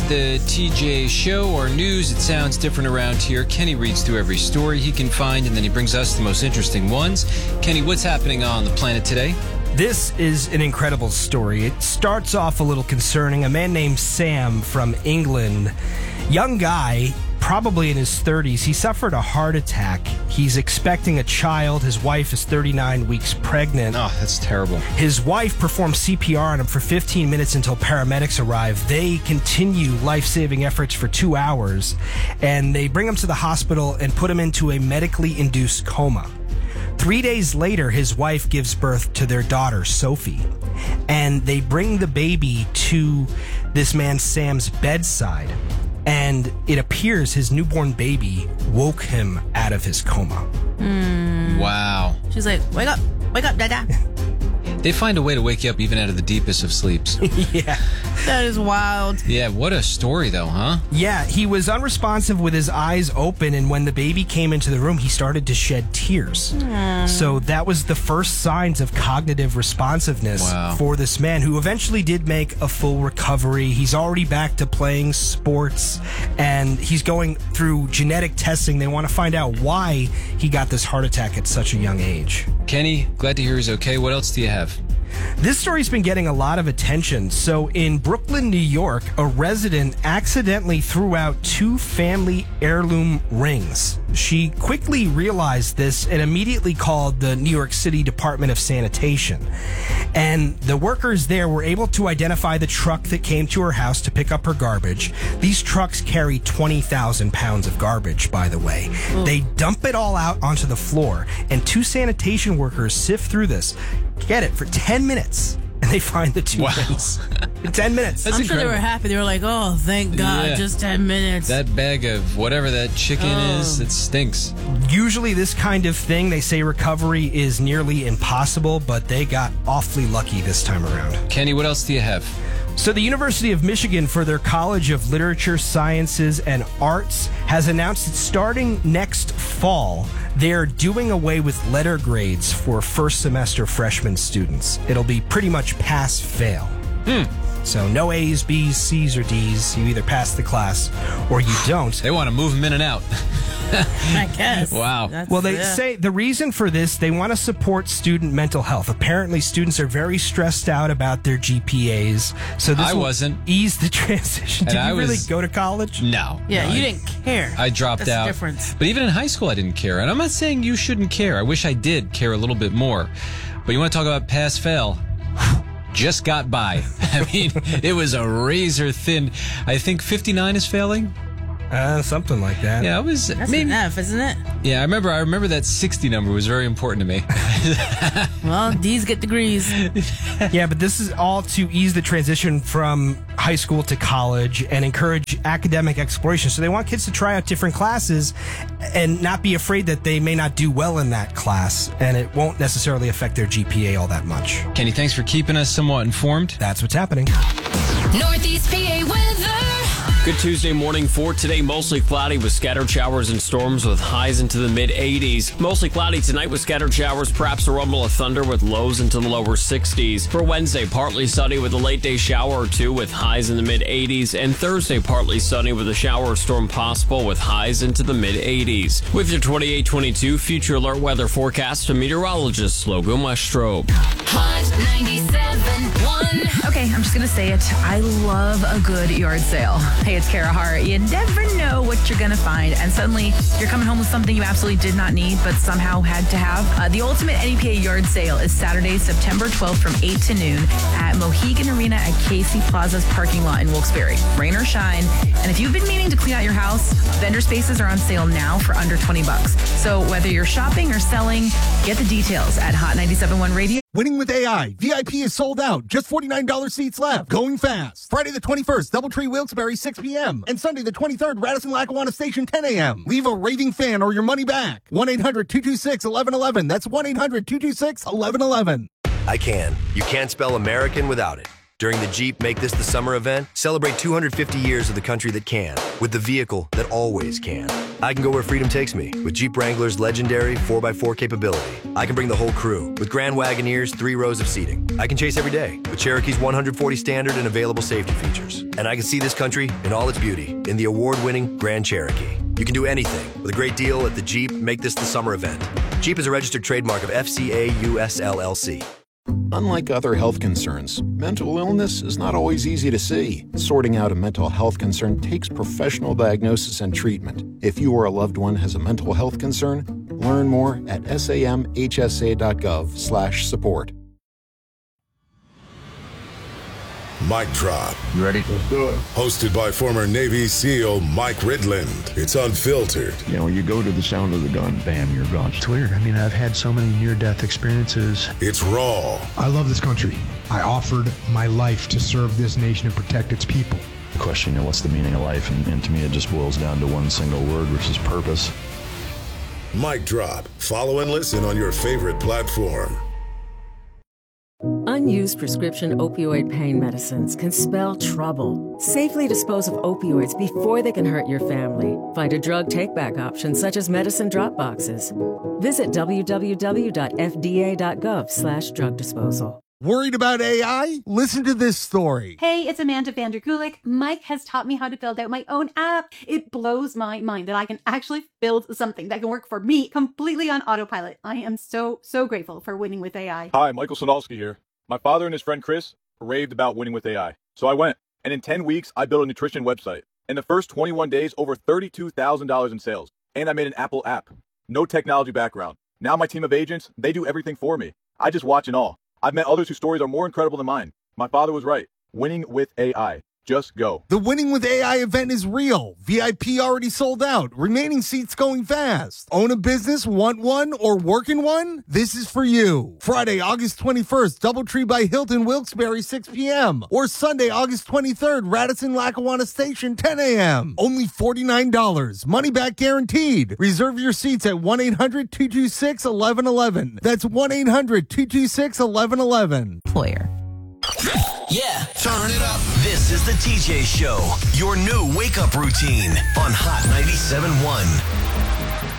the TJ Show or news. It sounds different around here. Kenny reads through every story he can find, and then he brings us the most interesting ones. Kenny, what's happening on the planet today? This is an incredible story. It starts off a little concerning. A man named Sam from England, young guy, probably in his 30s. He suffered a heart attack. He's expecting a child. His wife is 39 weeks pregnant. Oh, that's terrible. His wife performed CPR on him for 15 minutes until paramedics arrive. They continue life-saving efforts for 2 hours, and they bring him to the hospital and put him into a medically induced coma. 3 days later, his wife gives birth to their daughter, Sophie, and they bring the baby to this man Sam's bedside. And it appears his newborn baby woke him out of his coma. Wow. She's like, wake up, dada. They find a way to wake you up even out of the deepest of sleeps. Yeah. That is wild. Yeah, what a story, though, huh? Yeah, he was unresponsive with his eyes open, and when the baby came into the room, he started to shed tears. So that was the first signs of cognitive responsiveness for this man, who eventually did make a full recovery. He's already back to playing sports, and he's going through genetic testing. They want to find out why he got this heart attack at such a young age. Kenny, glad to hear he's okay. What else do you have? This story's been getting a lot of attention. So in Brooklyn, New York, a resident accidentally threw out 2 family heirloom rings. She quickly realized this and immediately called the New York City Department of Sanitation. And the workers there were able to identify the truck that came to her house to pick up her garbage. These trucks carry 20,000 pounds of garbage, by the way. They dump it all out onto the floor, and 2 sanitation workers sift through this, get it, for 10 minutes, and they find the 2 rings. In 10 minutes. That's I'm sure they incredible. were happy. They were like, oh, thank God, just 10 minutes. That bag of whatever that chicken is, it stinks. Usually this kind of thing, they say recovery is nearly impossible, but they got awfully lucky this time around. Kenny, what else do you have? So the University of Michigan, for their College of Literature, Sciences, and Arts, has announced that starting next fall, they're doing away with letter grades for first semester freshman students. It'll be pretty much pass-fail. So no A's, B's, C's, or D's. You either pass the class or you don't. They want to move them in and out. I guess. Wow. Well, they say the reason for this, they want to support student mental health. Apparently, students are very stressed out about their GPAs. So this will wasn't. ease the transition. And Did you I really was- go to college? No. Yeah, No, you didn't care. I dropped That's out. the difference. But even in high school, I didn't care. And I'm not saying you shouldn't care. I wish I did care a little bit more. But you want to talk about pass-fail? Just got by. I mean, it was a razor thin. I think 59 is failing. Something like that. Yeah, it was. That's enough, isn't it? Yeah, I remember that 60 number was very important to me. Well, D's get degrees. Yeah, but this is all to ease the transition from high school to college and encourage academic exploration. So they want kids to try out different classes and not be afraid that they may not do well in that class, and it won't necessarily affect their GPA all that much. Kenny, thanks for keeping us somewhat informed. That's what's happening. Northeast PA weather. Good Tuesday morning for today. Mostly cloudy with scattered showers and storms with highs into the mid-80s. Mostly cloudy tonight with scattered showers, perhaps a rumble of thunder with lows into the lower 60s. For Wednesday, partly sunny with a late day shower or 2 with highs in the mid-80s. And Thursday, partly sunny with a shower or storm possible with highs into the mid-80s. With your 28-22 Future Alert weather forecast to meteorologist Logan Westrobe. Hot 97.1. Okay, I'm just going to say it. I love a good yard sale. Hey, it's Kara Hart. You never know what you're going to find, and suddenly you're coming home with something you absolutely did not need but somehow had to have. The ultimate NEPA yard sale is Saturday, September 12th from 8 to noon at Mohegan Arena at Casey Plaza's parking lot in Wilkes-Barre. Rain or shine. And if you've been meaning to clean out your house, vendor spaces are on sale now for under $20. So whether you're shopping or selling, get the details at Hot 97.1 Radio. Winning with AI. VIP is sold out. Just $49 seats left. Going fast. Friday the 21st, Doubletree Wilkes-Barre, 6 p.m. And Sunday the 23rd, Radisson Lackawanna Station, 10 a.m. Leave a raving fan or your money back. 1-800-226-1111. That's 1-800-226-1111. I can. You can't spell American without it. During the Jeep Make This the Summer event, celebrate 250 years of the country that can, with the vehicle that always can. I can go where freedom takes me with Jeep Wrangler's legendary 4x4 capability. I can bring the whole crew with Grand Wagoneer's 3 rows of seating. I can chase every day with Cherokee's 140 standard and available safety features. And I can see this country in all its beauty in the award-winning Grand Cherokee. You can do anything with a great deal at the Jeep Make This the Summer event. Jeep is a registered trademark of FCA US LLC. Unlike other health concerns, mental illness is not always easy to see. Sorting out a mental health concern takes professional diagnosis and treatment. If you or a loved one has a mental health concern, learn more at samhsa.gov/support. Mic Drop. You ready? Let's do it. Hosted by former Navy SEAL Mike Ridland. It's unfiltered. You know, you go to the sound of the gun, bam, you're gone. It's weird. I mean, I've had so many near-death experiences. It's raw. I love this country. I offered my life to serve this nation and protect its people. The question, what's the meaning of life? And to me, it just boils down to one single word, which is purpose. Mic Drop. Follow and listen on your favorite platform. Unused prescription opioid pain medicines can spell trouble. Safely dispose of opioids before they can hurt your family. Find a drug take-back option such as medicine drop boxes. Visit www.fda.gov/drug disposal. Worried about AI? Listen to this story. Hey, it's Amanda Vanderkulik. Mike has taught me how to build out my own app. It blows my mind that I can actually build something that can work for me completely on autopilot. I am so grateful for Winning with AI. Hi, Michael Sonalski here. My father and his friend Chris raved about Winning with AI. So I went, and in 10 weeks, I built a nutrition website. In the first 21 days, over $32,000 in sales. And I made an Apple app. No technology background. Now my team of agents, they do everything for me. I just watch and all. I've met others whose stories are more incredible than mine. My father was right. Winning with AI. Just go. The Winning with AI event is real. VIP already sold out. Remaining seats going fast. Own a business, want one, or work in one? This is for you. Friday, August 21st, Doubletree by Hilton, Wilkes-Barre, 6 p.m. Or Sunday, August 23rd, Radisson Lackawanna Station, 10 a.m. Only $49. Money back guaranteed. Reserve your seats at 1-800-226-1111. That's 1-800-226-1111. Employer. Yeah, turn it up. This is the TJ Show, your new wake-up routine on Hot 97.1.